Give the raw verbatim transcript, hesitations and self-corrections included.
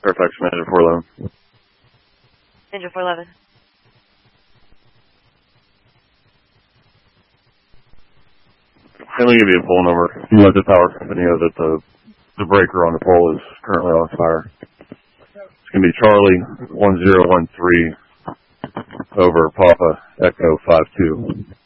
Fairfax Manager four eleven. Manager four eleven. Let me give you a pole number. You let the power company know that the, the breaker on the pole is currently on fire. It's going to be Charlie one zero one three over Papa Echo five two.